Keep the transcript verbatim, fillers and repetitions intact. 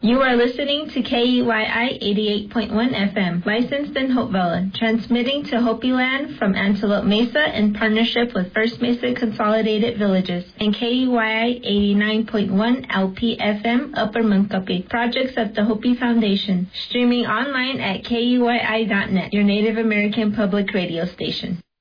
You are listening to K E Y I eighty-eight point one F M, licensed in Hopevilla, transmitting to Hopi Land from Antelope Mesa in partnership with First Mesa Consolidated Villages, and K E Y I eighty-nine point one L P F M, Upper Munkapi, projects of the Hopi Foundation, streaming online at K E Y I dot net, your Native American public radio station.